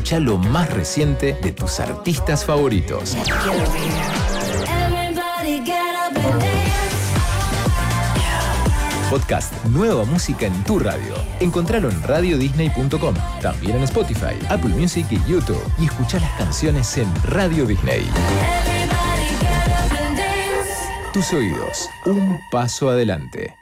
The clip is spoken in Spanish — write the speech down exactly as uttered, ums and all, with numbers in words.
escuchá lo más reciente de tus artistas favoritos. Podcast Nueva Música en tu radio. Encontralo en radio disney punto com, también en Spotify, Apple Music y YouTube. Y escuchá las canciones en Radio Disney. Tus oídos, un paso adelante.